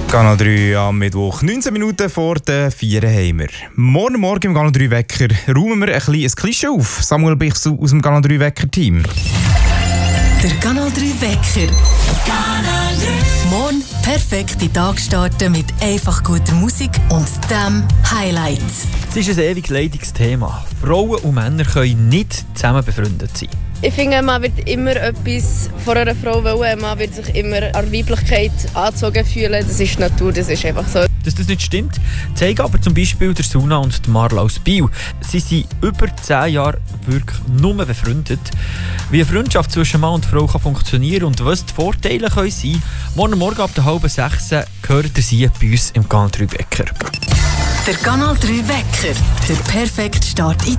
Kanal 3 am Mittwoch, 19 Minuten vor der 4 haben wir. Morgen im Kanal 3 Wecker räumen wir ein Klischee auf. Samuel Bichs aus dem Kanal 3 Wecker Team. Der Kanal 3 Wecker. Kanal 3. Morgen perfekt in den Tag starten mit einfach guter Musik und dem Highlight. Es ist ein ewig leidiges Thema. Frauen und Männer können nicht zusammen befreundet sein. Ich finde, man wird immer etwas von einer Frau wollen. Man wird sich immer an Weiblichkeit angezogen fühlen. Das ist Natur, das ist einfach so. Dass das nicht stimmt, zeigen aber zum Beispiel der Suna und die Marla aus Biel. Sie sind über 10 Jahre wirklich nur befreundet. Wie eine Freundschaft zwischen Mann und Frau kann funktionieren und was die Vorteile können sein, morgen ab der 5:30 hört ihr sie bei uns im Kanal 3 Wecker. Der Kanal 3 Wecker. Der perfekte Start in